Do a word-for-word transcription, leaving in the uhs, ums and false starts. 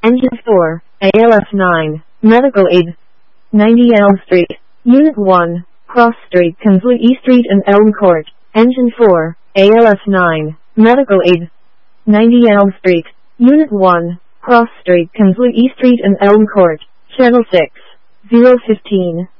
Engine four, A L F nine, Medical Aid. ninety Elm Street, Unit one, Cross Street, Kinsley E Street and Elm Court. Engine four, A L F nine, Medical Aid. ninety Elm Street, Unit one, Cross Street, Kinsley E Street and Elm Court. Channel six, zero fifteen.